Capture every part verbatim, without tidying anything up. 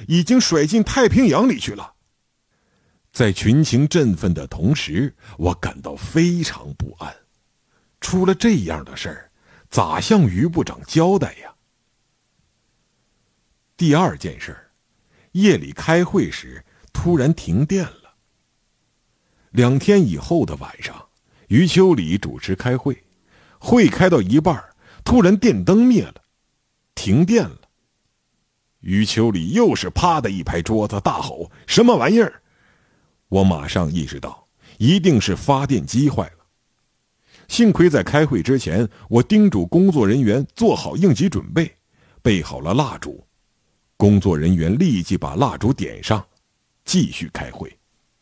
已经甩进太平洋里去了。在群情振奋的同时，我感到非常不安。出了这样的事儿，咋向于部长交代呀？第二件事，夜里开会时突然停电了。两天以后的晚上，于秋里主持开会，会开到一半，突然电灯灭了，停电了。于秋里又是啪的一拍桌子，大吼：“什么玩意儿！”我马上意识到，一定是发电机坏了。幸亏在开会之前，我叮嘱工作人员做好应急准备，备好了蜡烛。工作人员立即把蜡烛点上，继续开会。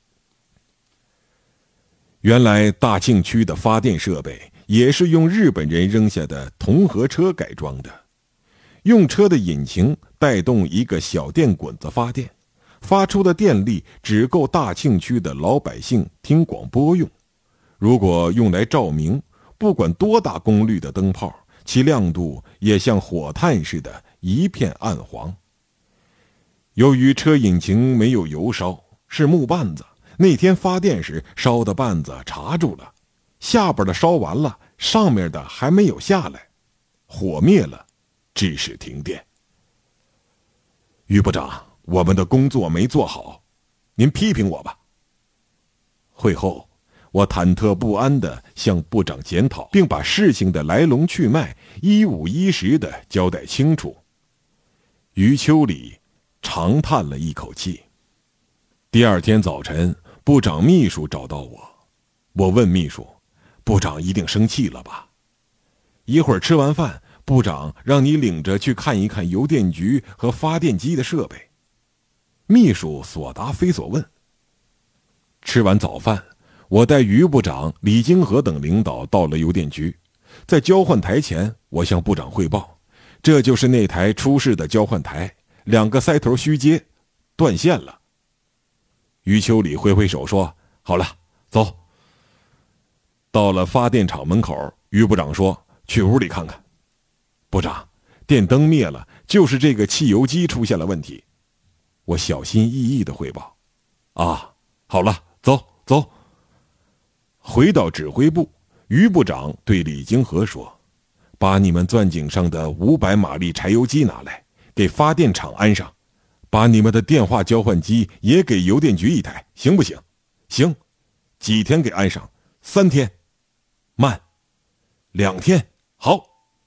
原来大庆区的发电设备也是用日本人扔下的铜合车改装的，用车的引擎带动一个小电滚子发电，发出的电力只够大庆区的老百姓听广播用。如果用来照明，不管多大功率的灯泡，其亮度也像火炭似的一片暗黄。由于车引擎没有油烧，是木棒子，那天发电时烧的棒子插住了，下边的烧完了，上面的还没有下来，火灭了，致使停电。于部长，我们的工作没做好，您批评我吧。会后，我忐忑不安地向部长检讨，并把事情的来龙去脉一五一十地交代清楚。于秋里长叹了一口气。第二天早晨，部长秘书找到我，我问秘书：“部长一定生气了吧？一会儿吃完饭，部长让你领着去看一看邮电局和发电机的设备。”秘书所答非所问。吃完早饭，我带于部长、李金河等领导到了邮电局。在交换台前，我向部长汇报：“这就是那台出事的交换台，两个塞头虚接，断线了。”于秋里挥挥手说：“好了，走。”到了发电厂门口，于部长说：“去屋里看看。”部长，电灯灭了，就是这个汽油机出现了问题。我小心翼翼地汇报。啊，好了，走走。回到指挥部，于部长对李金河说：“把你们钻井上的五百马力柴油机拿来，给发电厂安上。把你们的电话交换机也给邮电局一台，行不行？”“行。”“几天给安上？”“三天。”“慢。”“两天。”“好。”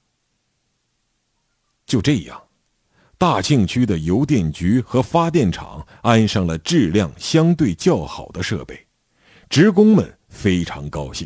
就这样，大庆区的邮电局和发电厂安上了质量相对较好的设备，职工们非常高兴。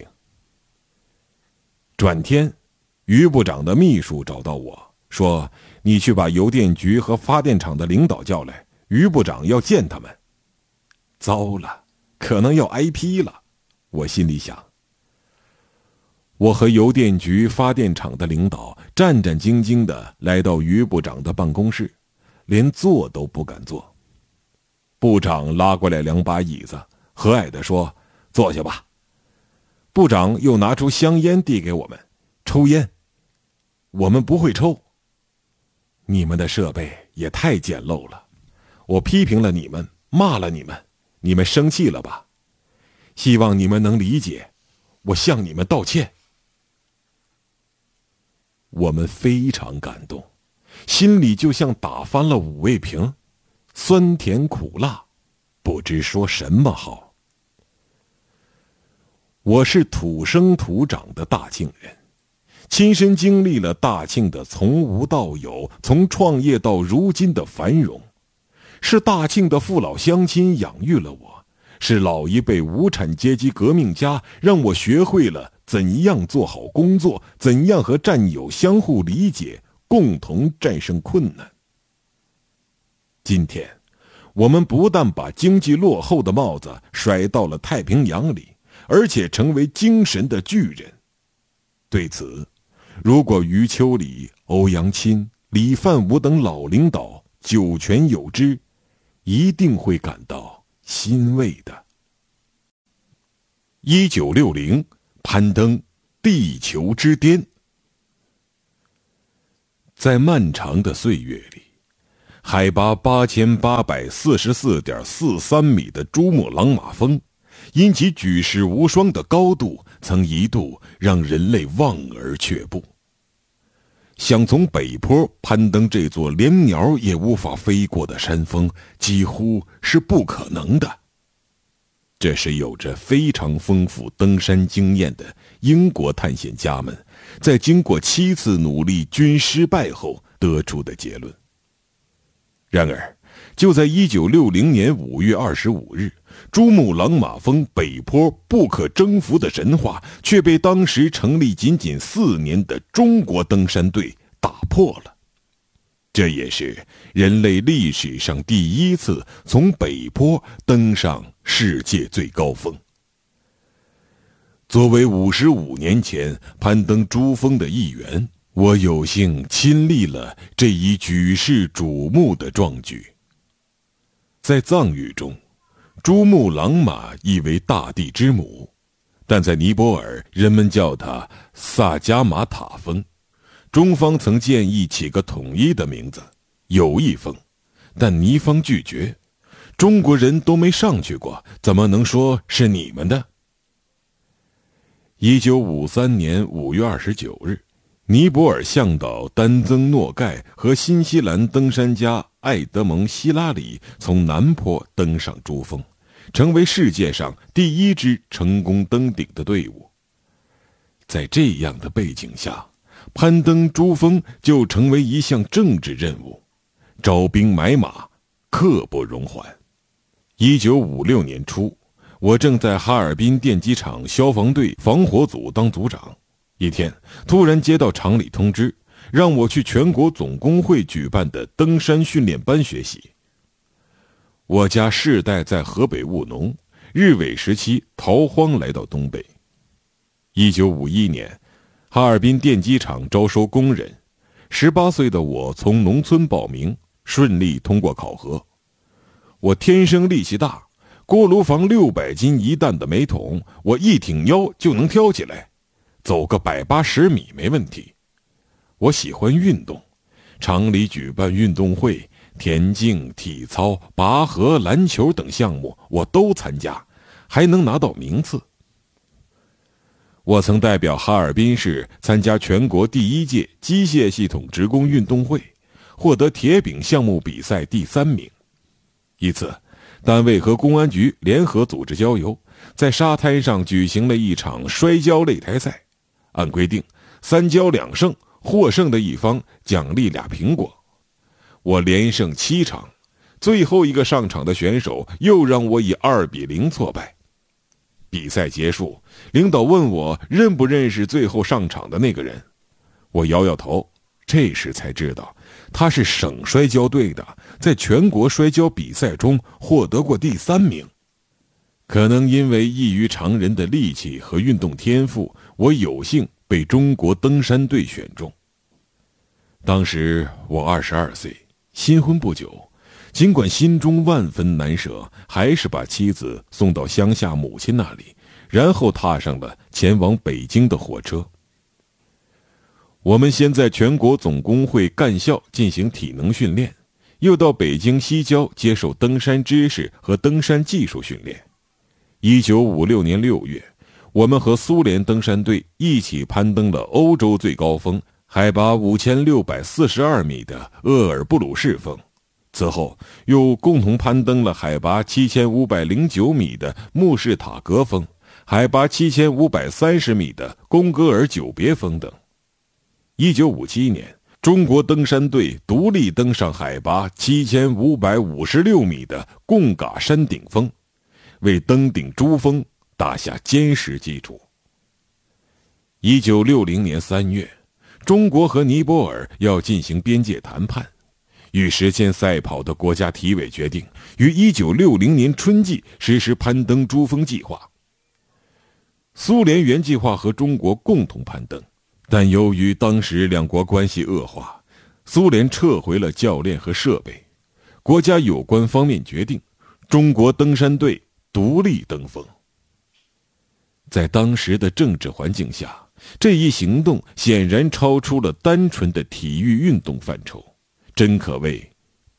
转天，于部长的秘书找到我说：“你去把邮电局和发电厂的领导叫来，于部长要见他们。”糟了，可能要挨批了，我心里想。我和邮电局、发电厂的领导战战兢兢地来到于部长的办公室，连坐都不敢坐。部长拉过来两把椅子，和蔼地说：“坐下吧。”部长又拿出香烟递给我们：“抽烟。”我们不会抽。你们的设备也太简陋了，我批评了你们，骂了你们，你们生气了吧？希望你们能理解，我向你们道歉。我们非常感动，心里就像打翻了五味瓶，酸甜苦辣，不知说什么好。我是土生土长的大庆人，亲身经历了大庆的从无到有，从创业到如今的繁荣。是大庆的父老乡亲养育了我，是老一辈无产阶级革命家让我学会了怎样做好工作，怎样和战友相互理解，共同战胜困难。今天，我们不但把经济落后的帽子甩到了太平洋里，而且成为精神的巨人。对此，如果余秋里、欧阳钦、李范武等老领导九泉有知，一定会感到欣慰的。一九六零，攀登地球之巅。在漫长的岁月里， 海拔八千八百四十四点四三米的珠穆朗玛峰，因其举世无双的高度，曾一度让人类望而却步。想从北坡攀登这座连鸟也无法飞过的山峰，几乎是不可能的。这是有着非常丰富登山经验的英国探险家们，在经过七次努力均失败后得出的结论。然而，就在一九六零年五月二十五日，珠穆朗玛峰北坡不可征服的神话却被当时成立仅仅四年的中国登山队打破了。这也是人类历史上第一次从北坡登上世界最高峰。作为五十五年前攀登珠峰的一员，我有幸亲历了这一举世瞩目的壮举。在藏语中，珠穆朗玛意为大地之母，但在尼泊尔人们叫它萨迦玛塔峰。中方曾建议起个统一的名字友谊峰，但尼方拒绝，中国人都没上去过，怎么能说是你们的？一九五三年五月二十九日，尼泊尔向导丹增诺盖和新西兰登山家艾德蒙希拉里从南坡登上珠峰，成为世界上第一支成功登顶的队伍。在这样的背景下，攀登珠峰就成为一项政治任务，招兵买马，刻不容缓。一九五六年初，我正在哈尔滨电机厂消防队防火组当组长，一天突然接到厂里通知，让我去全国总工会举办的登山训练班学习。我家世代在河北务农，日伪时期逃荒来到东北。一九五一年，哈尔滨电机厂招收工人，十八岁的我从农村报名，顺利通过考核。我天生力气大，锅炉房六百斤一担的煤桶，我一挺腰就能挑起来，走个百八十米没问题。我喜欢运动，厂里举办运动会，田径、体操、拔河、篮球等项目我都参加，还能拿到名次。我曾代表哈尔滨市参加全国第一届机械系统职工运动会，获得铁饼项目比赛第三名。一次，单位和公安局联合组织郊游，在沙滩上举行了一场摔跤擂台赛。按规定，三跤两胜，获胜的一方奖励俩苹果。我连胜七场，最后一个上场的选手又让我以二比零挫败。比赛结束，领导问我认不认识最后上场的那个人，我摇摇头，这时才知道他是省摔跤队的，在全国摔跤比赛中获得过第三名。可能因为异于常人的力气和运动天赋，我有幸被中国登山队选中。当时我二十二岁，新婚不久，尽管心中万分难舍，还是把妻子送到乡下母亲那里，然后踏上了前往北京的火车。我们先在全国总工会干校进行体能训练，又到北京西郊接受登山知识和登山技术训练。一九五六年六月，我们和苏联登山队一起攀登了欧洲最高峰，海拔五千六百四十二米的鄂尔布鲁士峰。此后又共同攀登了海拔七千五百零九米的穆士塔格峰，海拔七千五百三十米的贡格尔久别峰等。一九五七年，中国登山队独立登上海拔七千五百五十六米的贡嘎山顶峰，为登顶珠峰打下坚实基础。一九六零年三月，中国和尼泊尔要进行边界谈判，与实现赛跑的国家体委决定于一九六零年春季实施攀登珠峰计划。苏联原计划和中国共同攀登，但由于当时两国关系恶化，苏联撤回了教练和设备，国家有关方面决定中国登山队独立登峰。在当时的政治环境下，这一行动显然超出了单纯的体育运动范畴，真可谓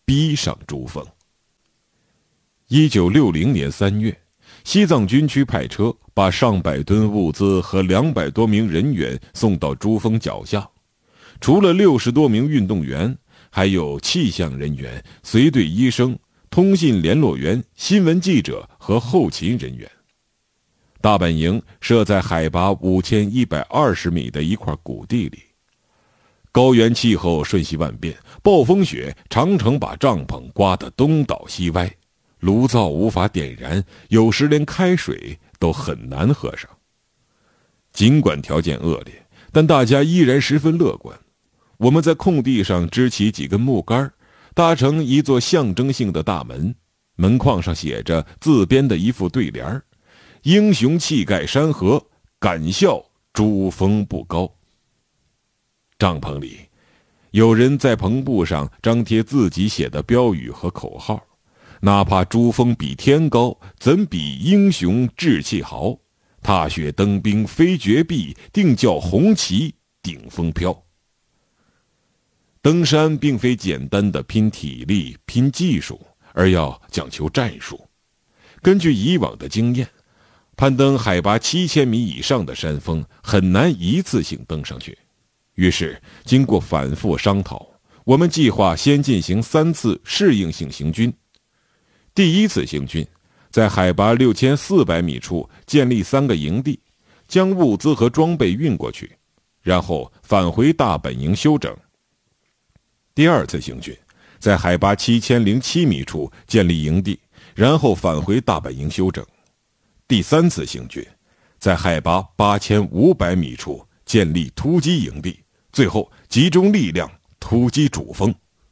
逼上珠峰。一九六零年三月，西藏军区派车把上百吨物资和两百多名人员送到珠峰脚下，除了六十多名运动员，还有气象人员、随队医生、通信联络员、新闻记者和后勤人员。大本营设在海拔五千一百二十米的一块谷地里，高原气候瞬息万变，暴风雪常常把帐篷刮得东倒西歪，炉灶无法点燃，有时连开水都很难喝上。尽管条件恶劣，但大家依然十分乐观。我们在空地上支起几根木杆，搭成一座象征性的大门，门框上写着自编的一副对联：英雄气盖山河，敢笑珠峰不高。帐篷里，有人在篷布上张贴自己写的标语和口号，哪怕珠峰比天高，怎比英雄志气豪？踏雪登冰非绝壁，定叫红旗顶风飘。登山并非简单的拼体力、拼技术，而要讲求战术。根据以往的经验，攀登海拔七千米以上的山峰很难一次性登上去。于是，经过反复商讨，我们计划先进行三次适应性行军。第一次行军，在海拔六千四百米处建立三个营地，将物资和装备运过去，然后返回大本营休整。第二次行军，在海拔七千零七米处建立营地，然后返回大本营休整。第三次行军，在海拔八千五百米处建立突击营地，最后集中力量突击主峰。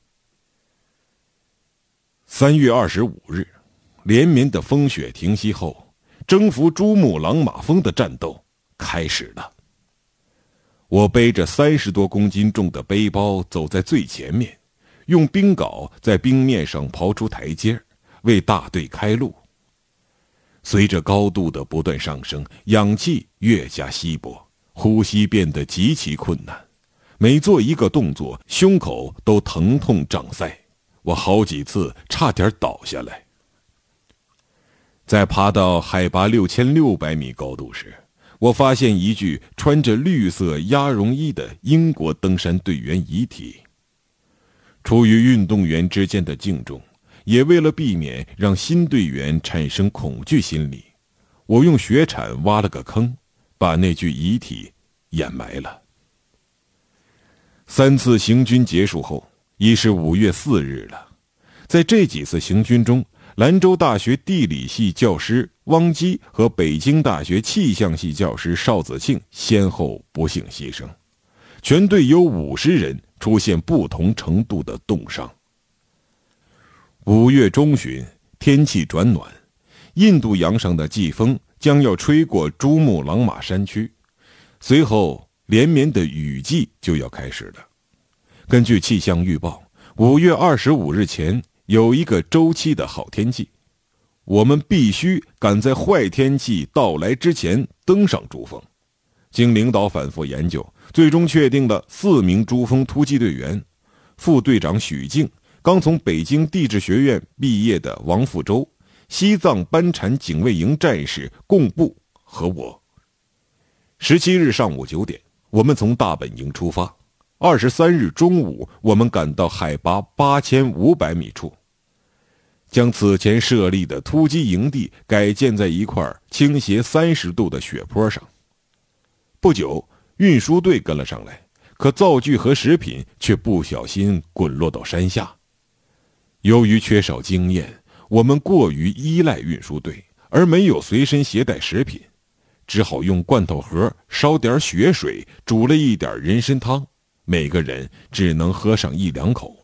三月二十五日，连绵的风雪停息后，征服珠穆朗玛峰的战斗开始了。我背着三十多公斤重的背包走在最前面，用冰镐在冰面上刨出台阶，为大队开路。随着高度的不断上升，氧气越加稀薄，呼吸变得极其困难。每做一个动作，胸口都疼痛胀塞，我好几次差点倒下来。在爬到海拔六千六百米高度时，我发现一具穿着绿色鸭绒衣的英国登山队员遗体。出于运动员之间的敬重，也为了避免让新队员产生恐惧心理，我用雪铲挖了个坑，把那具遗体掩埋了。三次行军结束后，已是五月四日了。在这几次行军中，兰州大学地理系教师汪基和北京大学气象系教师邵子庆先后不幸牺牲，全队有五十人出现不同程度的冻伤。五月中旬，天气转暖，印度洋上的季风将要吹过珠穆朗玛山区，随后连绵的雨季就要开始了。根据气象预报，五月二十五日前有一个周期的好天气，我们必须赶在坏天气到来之前登上珠峰。经领导反复研究，最终确定了四名珠峰突击队员：副队长许静，刚从北京地质学院毕业的王富洲，西藏班禅警卫营战士贡布和我。十七日上午九点，我们从大本营出发。二十三日中午，我们赶到海拔八千五百米处，将此前设立的突击营地改建在一块倾斜三十度的雪坡上。不久，运输队跟了上来，可灶具和食品却不小心滚落到山下。由于缺少经验，我们过于依赖运输队，而没有随身携带食品，只好用罐头盒烧点雪水，煮了一点人参汤，每个人只能喝上一两口。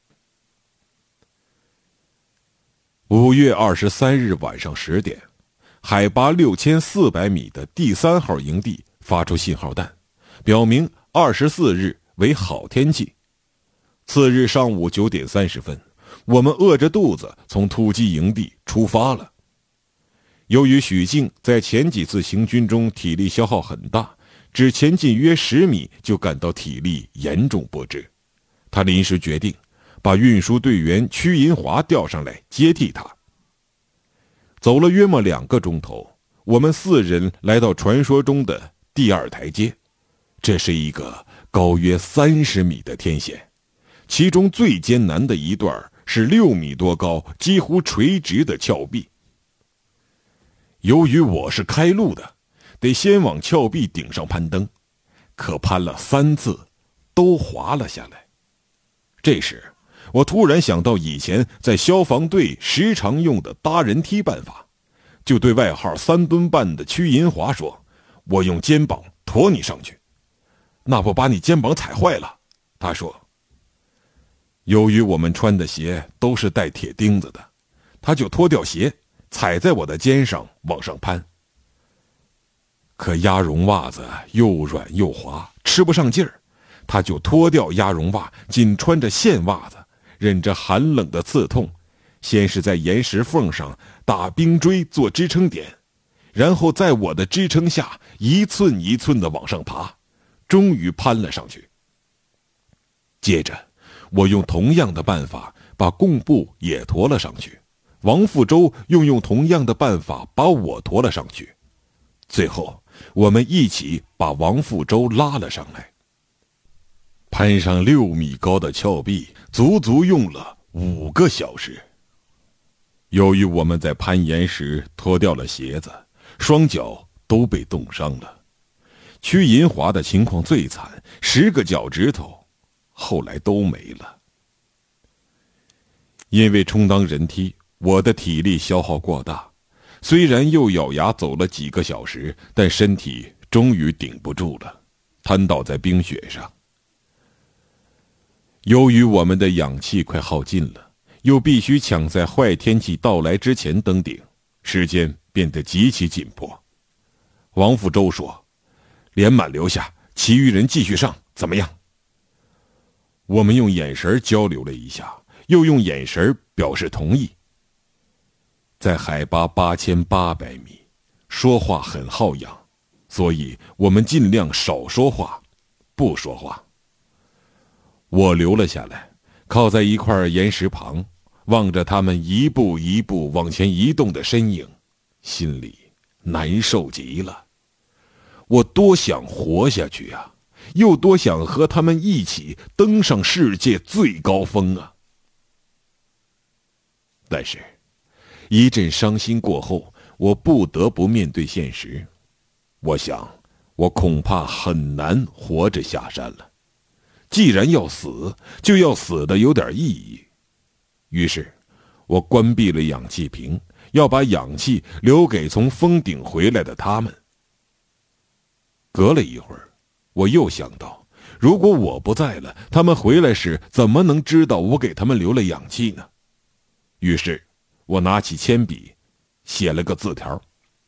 五月二十三日晚上十点，海拔六千四百米的第三号营地发出信号弹，表明二十四日为好天气。次日上午九点三十分，我们饿着肚子从突击营地出发了。由于许静在前几次行军中体力消耗很大，只前进约十米就感到体力严重不支，他临时决定把运输队员屈银华调上来接替他。走了约莫两个钟头，我们四人来到传说中的第二台阶。这是一个高约三十米的天险，其中最艰难的一段是六米多高、几乎垂直的峭壁。由于我是开路的，得先往峭壁顶上攀登，可攀了三次，都滑了下来。这时，我突然想到以前在消防队时常用的搭人梯办法，就对外号三吨半的屈银华说：“我用肩膀驮你上去。”“那不把你肩膀踩坏了？”他说。由于我们穿的鞋都是带铁钉子的，他就脱掉鞋，踩在我的肩上往上攀。可鸭绒袜子又软又滑，吃不上劲儿，他就脱掉鸭绒袜，仅穿着线袜子，忍着寒冷的刺痛，先是在岩石缝上打冰锥做支撑点，然后在我的支撑下一寸一寸地往上爬，终于攀了上去。接着我用同样的办法把贡布也驮了上去，王富周又用同样的办法把我驮了上去，最后我们一起把王富周拉了上来。攀上六米高的峭壁足足用了五个小时。由于我们在攀岩时脱掉了鞋子，双脚都被冻伤了。屈银华的情况最惨，十个脚趾头后来都没了。因为充当人梯，我的体力消耗过大，虽然又咬牙走了几个小时，但身体终于顶不住了，瘫倒在冰雪上。由于我们的氧气快耗尽了，又必须抢在坏天气到来之前登顶，时间变得极其紧迫。王富周说：“连满留下，其余人继续上，怎么样？”我们用眼神交流了一下，又用眼神表示同意。在海拔八千八百米，说话很耗氧，所以我们尽量少说话，不说话。我留了下来，靠在一块岩石旁，望着他们一步一步往前移动的身影，心里难受极了。我多想活下去啊，又多想和他们一起登上世界最高峰啊！但是，一阵伤心过后，我不得不面对现实。我想，我恐怕很难活着下山了。既然要死，就要死的有点意义。于是，我关闭了氧气瓶，要把氧气留给从峰顶回来的他们。隔了一会儿，我又想到，如果我不在了，他们回来时怎么能知道我给他们留了氧气呢？于是，我拿起铅笔，写了个字条：“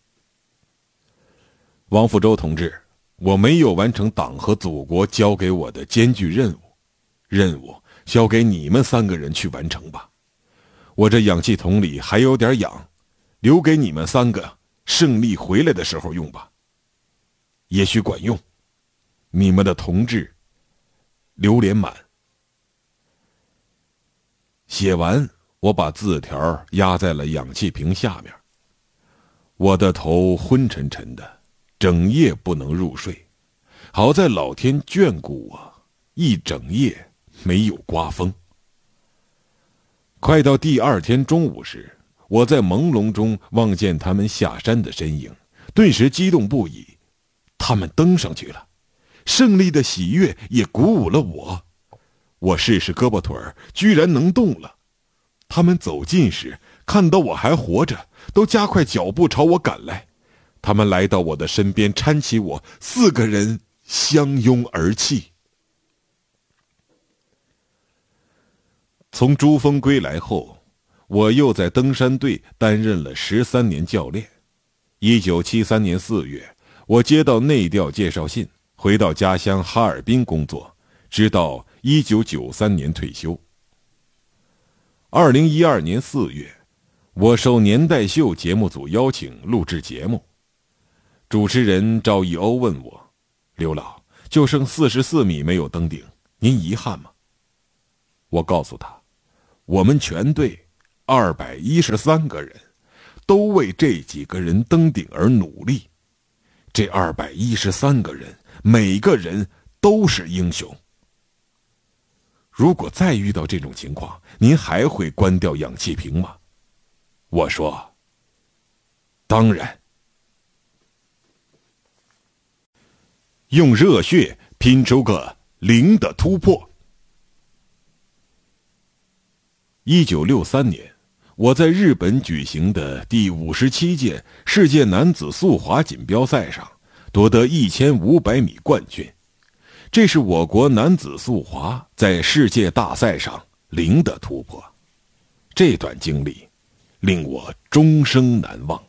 王富周同志，我没有完成党和祖国交给我的艰巨任务，任务交给你们三个人去完成吧。我这氧气桶里还有点氧，留给你们三个，胜利回来的时候用吧。也许管用。你们的同志，刘连满。”写完，我把字条压在了氧气瓶下面。我的头昏沉沉的，整夜不能入睡。好在老天眷顾我，一整夜没有刮风。快到第二天中午时，我在朦胧中望见他们下山的身影，顿时激动不已。他们登上去了，胜利的喜悦也鼓舞了我。我试试胳膊腿儿，居然能动了。他们走近时，看到我还活着，都加快脚步朝我赶来。他们来到我的身边，搀起我，四个人相拥而泣。从珠峰归来后，我又在登山队担任了十三年教练。一九七三年四月，我接到内调介绍信，回到家乡哈尔滨工作，直到一九九三年退休。二零一二年四月，我受年代秀节目组邀请录制节目。主持人赵一欧问我：“刘老，就剩四十四米没有登顶，您遗憾吗？”我告诉他：“ 我们全队二百一十三个人都为这几个人登顶而努力。这二百一十三个人，每个人都是英雄。如果再遇到这种情况，您还会关掉氧气瓶吗？我说，当然。用热血拼出个零的突破。一九六三年，我在日本举行的第五十七届世界男子速滑锦标赛上夺得一千五百米冠军，这是我国男子速滑在世界大赛上零的突破。这段经历令我终生难忘。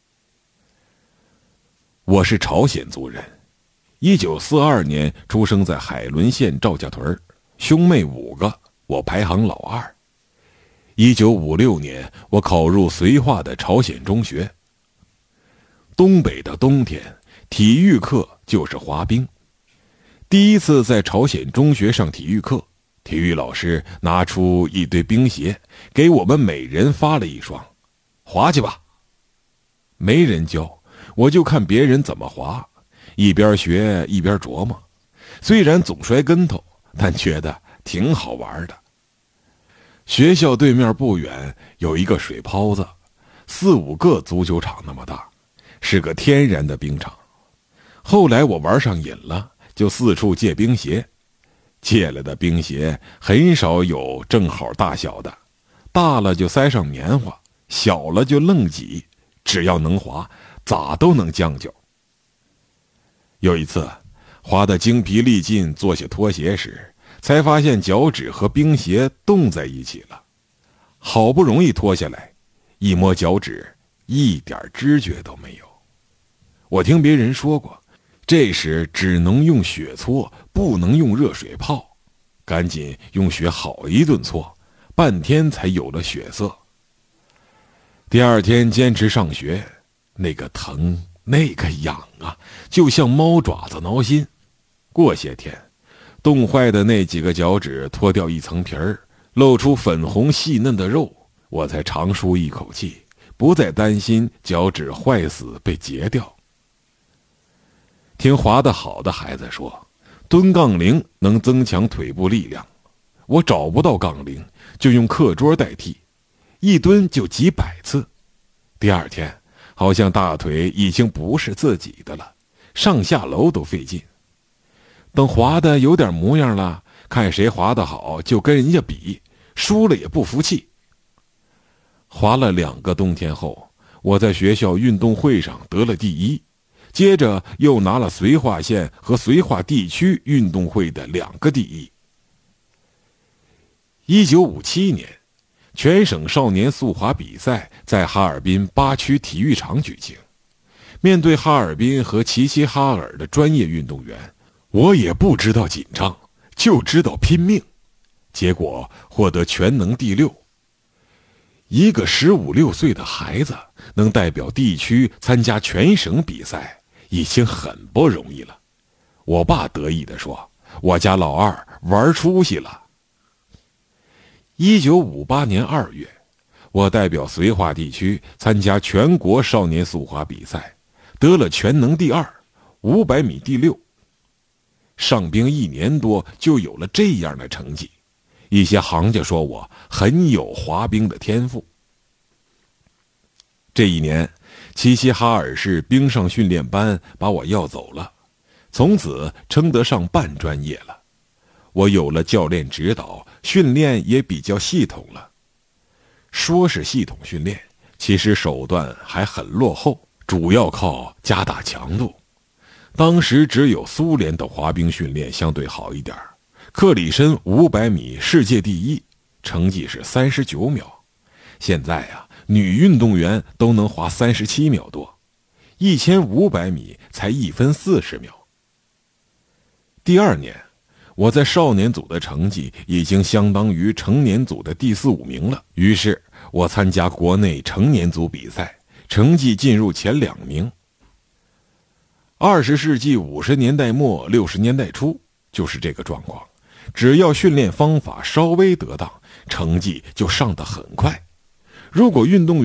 我是朝鲜族人，一九四二年出生在海伦县赵家屯，兄妹五个，我排行老二。一九五六年，我考入绥化的朝鲜中学。东北的冬天，体育课就是滑冰。第一次在朝鲜中学上体育课，体育老师拿出一堆冰鞋，给我们每人发了一双，滑去吧。没人教，我就看别人怎么滑，一边学一边琢磨。虽然总摔跟头，但觉得挺好玩的。学校对面不远有一个水泡子，四五个足球场那么大，是个天然的冰场。后来我玩上瘾了，就四处借冰鞋。借来的冰鞋很少有正好大小的，大了就塞上棉花，小了就愣挤，只要能滑，咋都能将就。有一次滑得精疲力尽，坐下脱鞋时，才发现脚趾和冰鞋冻在一起了。好不容易脱下来，一摸脚趾，一点知觉都没有。我听别人说过，这时只能用血搓，不能用热水泡，赶紧用血好一顿搓，半天才有了血色。第二天坚持上学，那个疼，那个痒啊，就像猫爪子挠心。过些天，冻坏的那几个脚趾脱掉一层皮儿，露出粉红细嫩的肉，我才长舒一口气，不再担心脚趾坏死被截掉。听滑得好的孩子说，蹲杠铃能增强腿部力量。我找不到杠铃，就用课桌代替，一蹲就几百次。第二天，好像大腿已经不是自己的了，上下楼都费劲。等滑的有点模样了，看谁滑得好就跟人家比，输了也不服气。滑了两个冬天后，我在学校运动会上得了第一，接着又拿了绥化县和绥化地区运动会的两个第一。一九五七年，全省少年速滑比赛在哈尔滨八区体育场举行。面对哈尔滨和齐齐哈尔的专业运动员，我也不知道紧张，就知道拼命。结果获得全能第六。一个十五六岁的孩子能代表地区参加全省比赛，已经很不容易了。我爸得意地说，我家老二玩出息了。一九五八年二月，我代表绥化地区参加全国少年速滑比赛，得了全能第二，五百米第六。上兵一年多就有了这样的成绩，一些行家说我很有滑冰的天赋。这一年，齐齐哈尔市冰上训练班把我要走了，从此称得上半专业了。我有了教练指导，训练也比较系统了。说是系统训练，其实手段还很落后，主要靠加大强度。当时只有苏联的滑冰训练相对好一点，克里申五百米世界第一，成绩是三十九秒。现在啊，女运动员都能滑三十七秒多，一千五百米才一分四十秒。第二年，我在少年组的成绩已经相当于成年组的第四五名了，于是我参加国内成年组比赛，成绩进入前两名。二十世纪五十年代末六十年代初就是这个状况，只要训练方法稍微得当， 成绩就上得很快。如果运动员